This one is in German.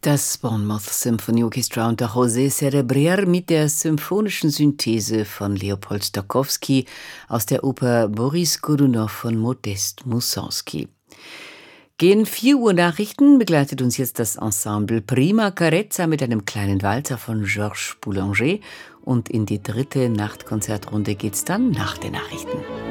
Das Bournemouth Symphony Orchestra unter José Cerebrier mit der symphonischen Synthese von Leopold Stokowski aus der Oper Boris Godunow von Modest Mussorgsky. Gegen 4 Uhr Nachrichten begleitet uns jetzt das Ensemble Prima Carezza mit einem kleinen Walzer von Georges Boulanger und in die dritte Nachtkonzertrunde geht's dann nach den Nachrichten.